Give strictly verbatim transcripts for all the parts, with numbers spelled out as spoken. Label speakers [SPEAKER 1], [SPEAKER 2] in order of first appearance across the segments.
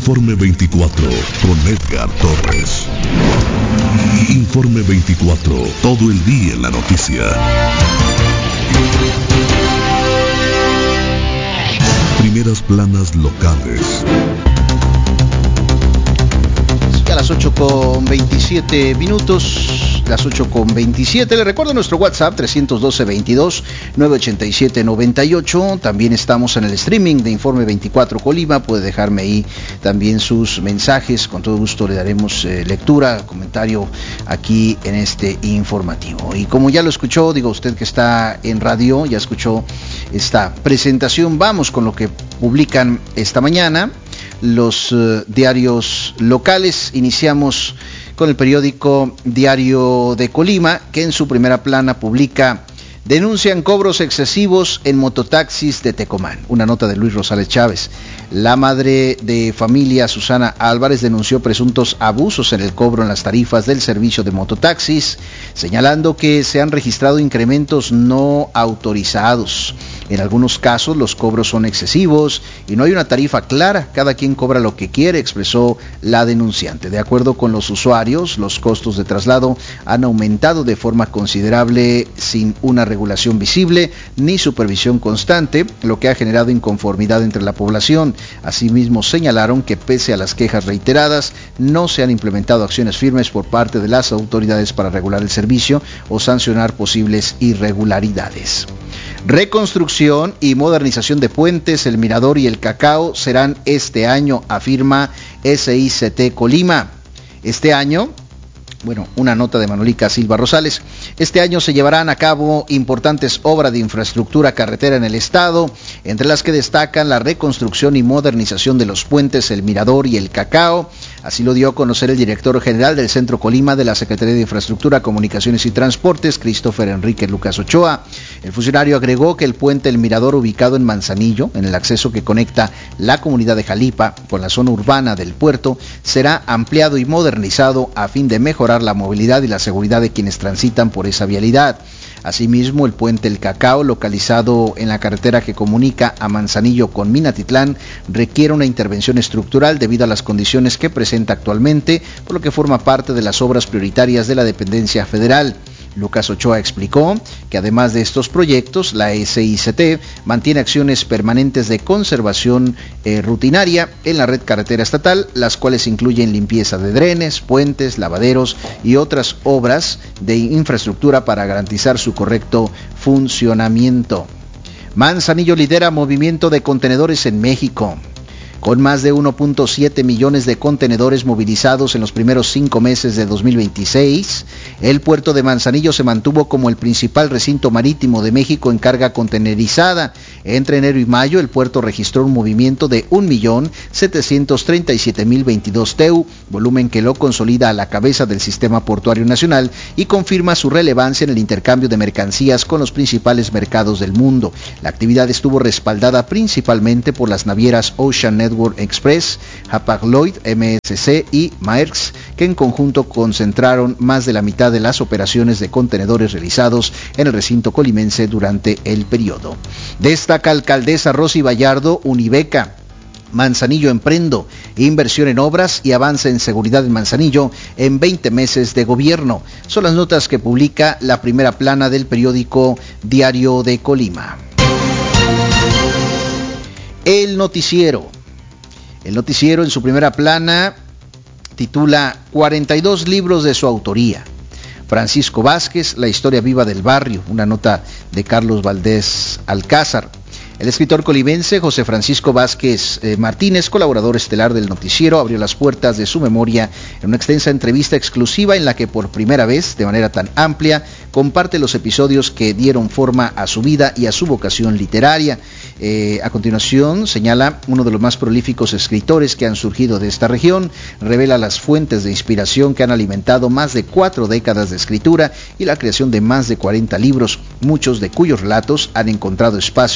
[SPEAKER 1] Informe veinticuatro con Edgar Torres. Informe veinticuatro, todo el día en la noticia. Primeras planas locales.
[SPEAKER 2] A las ocho con veintisiete minutos, las ocho con veintisiete. Le recuerdo nuestro WhatsApp trescientos doce, veintidós, novecientos ochenta y siete, noventa y ocho. También estamos en el streaming de Informe veinticuatro Colima. Puede dejarme ahí también sus mensajes. Con todo gusto le daremos eh, lectura, comentario aquí en este informativo. Y como ya lo escuchó, digo usted que está en radio, ya escuchó esta presentación. Vamos con lo que publican esta mañana los uh, diarios locales. Iniciamos con el periódico Diario de Colima, que en su primera plana publica: denuncian cobros excesivos en mototaxis de Tecomán. Una nota de Luis Rosales Chávez. La madre de familia, Susana Álvarez, denunció presuntos abusos en el cobro en las tarifas del servicio de mototaxis, señalando que se han registrado incrementos no autorizados. En algunos casos los cobros son excesivos y no hay una tarifa clara, cada quien cobra lo que quiere, expresó la denunciante. De acuerdo con los usuarios, los costos de traslado han aumentado de forma considerable sin una regulación visible ni supervisión constante, lo que ha generado inconformidad entre la población. Asimismo, señalaron que pese a las quejas reiteradas, no se han implementado acciones firmes por parte de las autoridades para regular el servicio o sancionar posibles irregularidades. Reconstrucción y modernización de puentes, el Mirador y el Cacao serán este año, afirma S I C T Colima. Este año, bueno, una nota de Manolika Silva Rosales. Este año se llevarán a cabo importantes obras de infraestructura carretera en el estado, entre las que destacan la reconstrucción y modernización de los puentes El Mirador y El Cacao. Así lo dio a conocer el director general del Centro Colima de la Secretaría de Infraestructura, Comunicaciones y Transportes, Christopher Enrique Lucas Ochoa. El funcionario agregó que el puente El Mirador, ubicado en Manzanillo, en el acceso que conecta la comunidad de Jalipa con la zona urbana del puerto, será ampliado y modernizado a fin de mejorar la movilidad y la seguridad de quienes transitan por esa vialidad. Asimismo, el puente El Cacao, localizado en la carretera que comunica a Manzanillo con Minatitlán, requiere una intervención estructural debido a las condiciones que presenta actualmente, por lo que forma parte de las obras prioritarias de la dependencia federal. Lucas Ochoa explicó que además de estos proyectos, la S I C T mantiene acciones permanentes de conservación eh, rutinaria en la red carretera estatal, las cuales incluyen limpieza de drenes, puentes, lavaderos y otras obras de infraestructura para garantizar su correcto funcionamiento. Manzanillo lidera movimiento de contenedores en México. Con más de uno punto siete millones de contenedores movilizados en los primeros cinco meses de dos mil veintiséis, el puerto de Manzanillo se mantuvo como el principal recinto marítimo de México en carga contenerizada. Entre enero y mayo, el puerto registró un movimiento de un millón setecientos treinta y siete mil veintidós T E U, volumen que lo consolida a la cabeza del sistema portuario nacional y confirma su relevancia en el intercambio de mercancías con los principales mercados del mundo. La actividad estuvo respaldada principalmente por las navieras Ocean Network Express, Hapag-Lloyd, M S C y Maersk, que en conjunto concentraron más de la mitad de las operaciones de contenedores realizados en el recinto colimense durante el periodo. Destaca alcaldesa Rosy Vallardo, Unibeca. Manzanillo emprendo, inversión en obras y avance en seguridad en Manzanillo en veinte meses de gobierno. Son las notas que publica la primera plana del periódico Diario de Colima. El noticiero. El noticiero en su primera plana titula cuarenta y dos libros de su autoría. Francisco Vázquez, la historia viva del barrio, una nota de Carlos Valdés Alcázar. El escritor colimense José Francisco Vázquez eh, Martínez, colaborador estelar del noticiero, abrió las puertas de su memoria en una extensa entrevista exclusiva en la que por primera vez, de manera tan amplia, comparte los episodios que dieron forma a su vida y a su vocación literaria. Eh, a continuación, señala uno de los más prolíficos escritores que han surgido de esta región, revela las fuentes de inspiración que han alimentado más de cuatro décadas de escritura y la creación de más de cuarenta libros, muchos de cuyos relatos han encontrado espacio en las páginas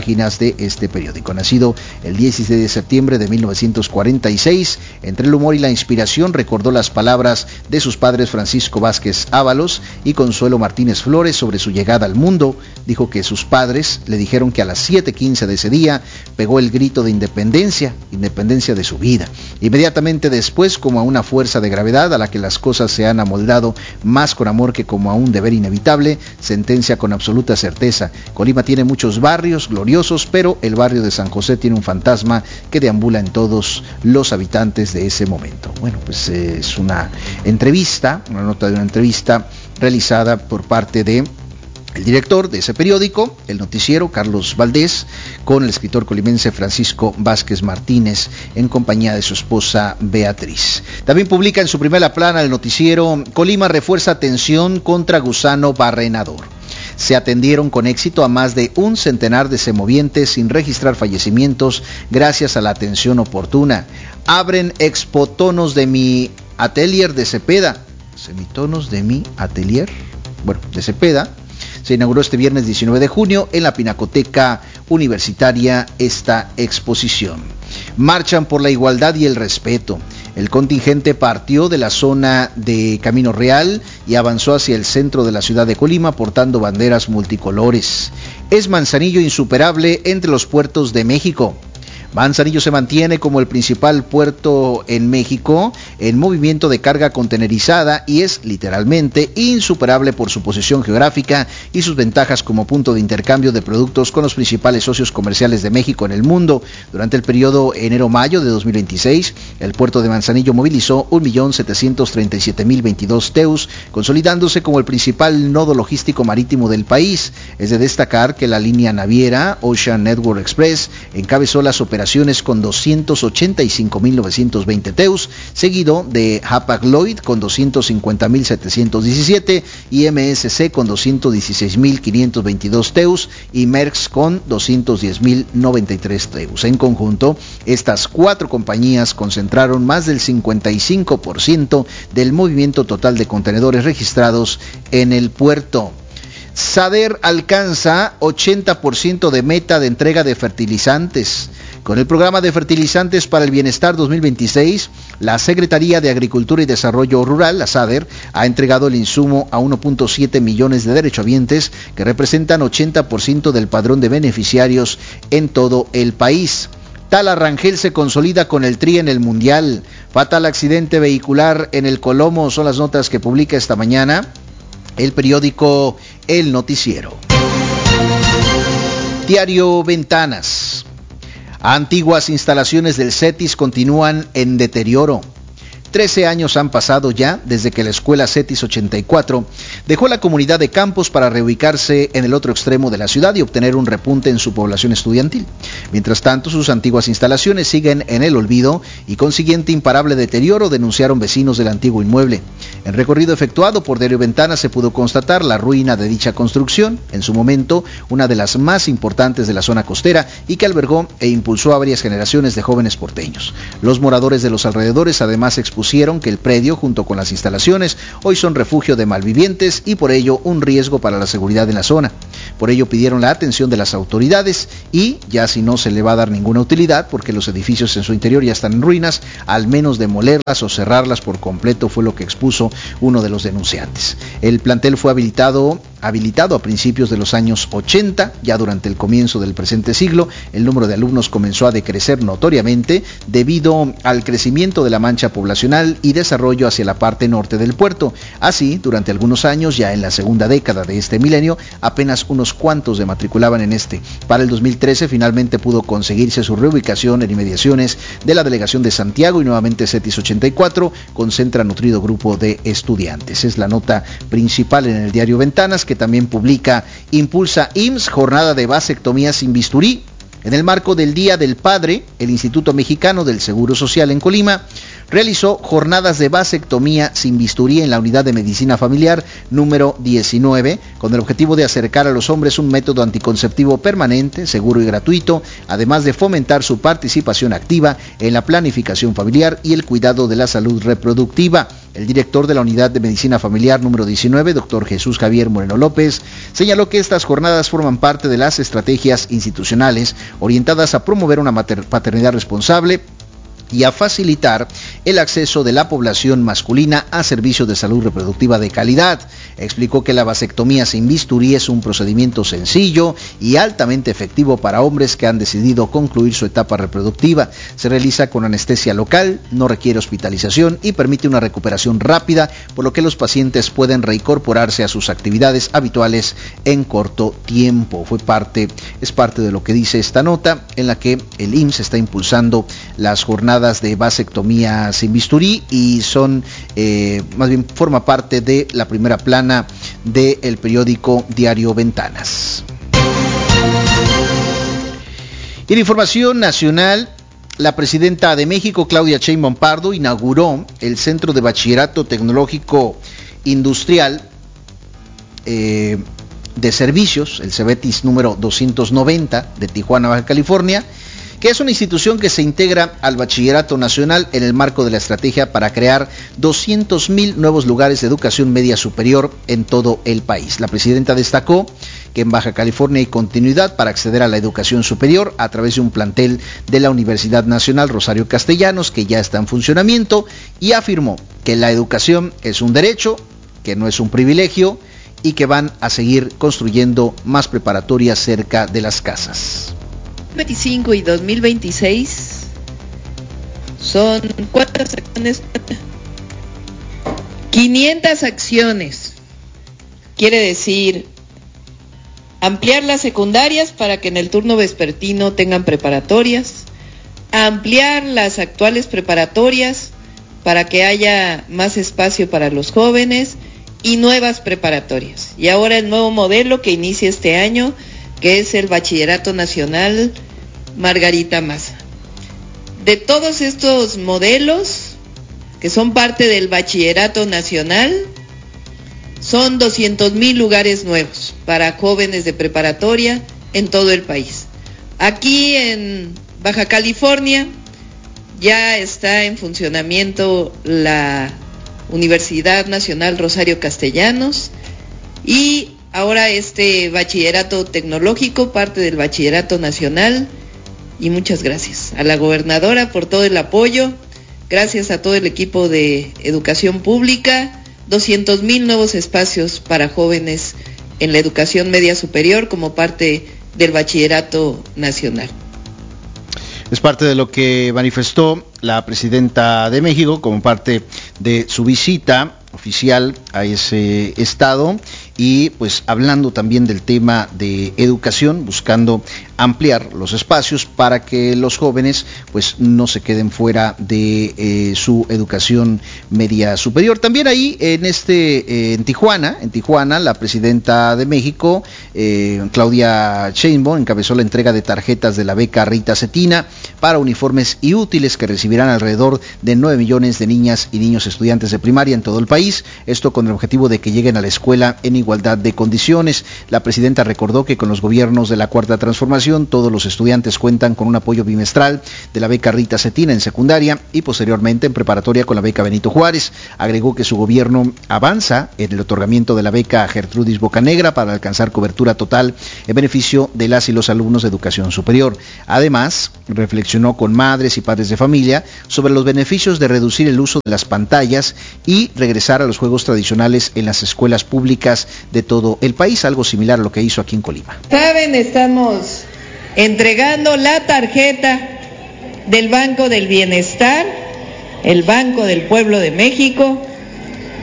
[SPEAKER 2] páginas de este periódico. Nacido el dieciséis de septiembre de mil novecientos cuarenta y seis, entre el humor y la inspiración recordó las palabras de sus padres Francisco Vázquez Ábalos y Consuelo Martínez Flores sobre su llegada al mundo. Dijo que sus padres le dijeron que a las siete quince de ese día pegó el grito de independencia, independencia de su vida. Inmediatamente después, como a una fuerza de gravedad a la que las cosas se han amoldado más con amor que como a un deber inevitable, sentencia con absoluta certeza: Colima tiene muchos barrios gloriosos, pero el barrio de San José tiene un fantasma que deambula en todos los habitantes de ese momento. Bueno, pues eh, es una entrevista, una nota de una entrevista realizada por parte de el director de ese periódico, el noticiero, Carlos Valdés, con el escritor colimense Francisco Vázquez Martínez, en compañía de su esposa Beatriz. También publica en su primera plana el noticiero: Colima refuerza atención contra gusano barrenador. Se atendieron con éxito a más de un centenar de semovientes sin registrar fallecimientos gracias a la atención oportuna. Abren expotonos de mi atelier de Cepeda. Semitonos de mi atelier, bueno, de Cepeda. Se inauguró este viernes diecinueve de junio en la Pinacoteca Universitaria esta exposición. Marchan por la igualdad y el respeto. El contingente partió de la zona de Camino Real y avanzó hacia el centro de la ciudad de Colima portando banderas multicolores. Es Manzanillo insuperable entre los puertos de México. Manzanillo se mantiene como el principal puerto en México en movimiento de carga contenerizada y es literalmente insuperable por su posición geográfica y sus ventajas como punto de intercambio de productos con los principales socios comerciales de México en el mundo. Durante el periodo enero-mayo de dos mil veintiséis, el puerto de Manzanillo movilizó un millón setecientos treinta y siete mil veintidós T E Us, consolidándose como el principal nodo logístico marítimo del país. Es de destacar que la línea naviera Ocean Network Express encabezó las operaciones con doscientos ochenta y cinco mil novecientos veinte T E Us, seguido de Hapag-Lloyd con doscientos cincuenta mil setecientos diecisiete y M S C con doscientos dieciséis mil quinientos veintidós T E Us y Maersk con doscientos diez mil noventa y tres T E Us. En conjunto, estas cuatro compañías concentraron más del cincuenta y cinco por ciento del movimiento total de contenedores registrados en el puerto. SADER alcanza ochenta por ciento de meta de entrega de fertilizantes. Con el programa de fertilizantes para el bienestar dos mil veintiséis, la Secretaría de Agricultura y Desarrollo Rural, la SADER, ha entregado el insumo a uno punto siete millones de derechohabientes que representan ochenta por ciento del padrón de beneficiarios en todo el país. Tala Rangel se consolida con el Tri en el Mundial. Fatal accidente vehicular en el Colomo son las notas que publica esta mañana el periódico El Noticiero. Diario Ventanas. Antiguas instalaciones del CETIS continúan en deterioro. Trece años han pasado ya desde que la escuela CETIS ochenta y cuatro dejó la comunidad de Campos para reubicarse en el otro extremo de la ciudad y obtener un repunte en su población estudiantil. Mientras tanto, sus antiguas instalaciones siguen en el olvido y consiguiente imparable deterioro, denunciaron vecinos del antiguo inmueble. En recorrido efectuado por Diario Ventanas se pudo constatar la ruina de dicha construcción, en su momento una de las más importantes de la zona costera y que albergó e impulsó a varias generaciones de jóvenes porteños. Los moradores de los alrededores además expusieron que el predio junto con las instalaciones hoy son refugio de malvivientes y por ello un riesgo para la seguridad en la zona. Por ello pidieron la atención de las autoridades y, ya si no se le va a dar ninguna utilidad porque los edificios en su interior ya están en ruinas, al menos demolerlas o cerrarlas por completo, fue lo que expuso uno de los denunciantes. El plantel fue habilitado habilitado a principios de los años ochenta, ya durante el comienzo del presente siglo, el número de alumnos comenzó a decrecer notoriamente debido al crecimiento de la mancha poblacional y desarrollo hacia la parte norte del puerto. Así, durante algunos años, ya en la segunda década de este milenio, apenas unos cuantos se matriculaban en este. Para el dos mil trece finalmente pudo conseguirse su reubicación en inmediaciones de la delegación de Santiago y nuevamente CETIS ochenta y cuatro concentra nutrido grupo de estudiantes. Es la nota principal en el diario Ventanas, que también publica Impulsa I M S S, jornada de vasectomía sin bisturí. En el marco del Día del Padre, el Instituto Mexicano del Seguro Social en Colima realizó jornadas de vasectomía sin bisturí en la unidad de medicina familiar número diecinueve, con el objetivo de acercar a los hombres un método anticonceptivo permanente, seguro y gratuito, además de fomentar su participación activa en la planificación familiar y el cuidado de la salud reproductiva. El director de la unidad de medicina familiar número diecinueve, doctor Jesús Javier Moreno López, señaló que estas jornadas forman parte de las estrategias institucionales orientadas a promover una mater- paternidad responsable y a facilitar el acceso de la población masculina a servicios de salud reproductiva de calidad. Explicó que la vasectomía sin bisturí es un procedimiento sencillo y altamente efectivo para hombres que han decidido concluir su etapa reproductiva. Se realiza con anestesia local, no requiere hospitalización y permite una recuperación rápida, por lo que los pacientes pueden reincorporarse a sus actividades habituales en corto tiempo. Fue parte, es parte de lo que dice esta nota, en la que el I M S S está impulsando las jornadas de vasectomía sin bisturí y son, eh, más bien forma parte de la primera plana del periódico Diario Ventanas. En información nacional, la presidenta de México, Claudia Sheinbaum Pardo, inauguró el Centro de Bachillerato Tecnológico Industrial eh, de Servicios, el CEBETIS número doscientos noventa de Tijuana, Baja California, que es una institución que se integra al Bachillerato Nacional en el marco de la estrategia para crear doscientos mil nuevos lugares de educación media superior en todo el país. La presidenta destacó que en Baja California hay continuidad para acceder a la educación superior a través de un plantel de la Universidad Nacional Rosario Castellanos que ya está en funcionamiento, y afirmó que la educación es un derecho, que no es un privilegio, y que van a seguir construyendo más preparatorias cerca de las casas.
[SPEAKER 3] veinticinco y dos mil veintiséis son ¿cuántas acciones? quinientas acciones. Quiere decir ampliar las secundarias para que en el turno vespertino tengan preparatorias, ampliar las actuales preparatorias para que haya más espacio para los jóvenes y nuevas preparatorias. Y ahora el nuevo modelo que inicia este año, que es el Bachillerato Nacional Margarita Maza. De todos estos modelos, que son parte del Bachillerato Nacional, son doscientos mil lugares nuevos para jóvenes de preparatoria en todo el país. Aquí en Baja California ya está en funcionamiento la Universidad Nacional Rosario Castellanos, y ahora este bachillerato tecnológico, parte del Bachillerato Nacional. Y muchas gracias a la gobernadora por todo el apoyo, gracias a todo el equipo de educación pública, doscientos mil nuevos espacios para jóvenes en la educación media superior como parte del Bachillerato Nacional.
[SPEAKER 2] Es parte de lo que manifestó la presidenta de México como parte de su visita oficial a ese estado, y pues hablando también del tema de educación, buscando ampliar los espacios para que los jóvenes pues no se queden fuera de eh, su educación media superior. También ahí en este eh, en Tijuana, en Tijuana la presidenta de México, eh, Claudia Sheinbaum, encabezó la entrega de tarjetas de la beca Rita Cetina para uniformes y útiles que recibirán alrededor de nueve millones de niñas y niños estudiantes de primaria en todo el país, esto con el objetivo de que lleguen a la escuela en igualdad de condiciones. La presidenta recordó que con los gobiernos de la Cuarta Transformación todos los estudiantes cuentan con un apoyo bimestral de la beca Rita Cetina en secundaria y posteriormente en preparatoria con la beca Benito Juárez. Agregó que su gobierno avanza en el otorgamiento de la beca Gertrudis Bocanegra para alcanzar cobertura total en beneficio de las y los alumnos de educación superior. Además, reflexionó con madres y padres de familia sobre los beneficios de reducir el uso de las pantallas y regresar a los juegos tradicionales en las escuelas públicas de todo el país, algo similar a lo que hizo aquí en Colima.
[SPEAKER 3] Saben, estamos entregando la tarjeta del Banco del Bienestar, el Banco del Pueblo de México,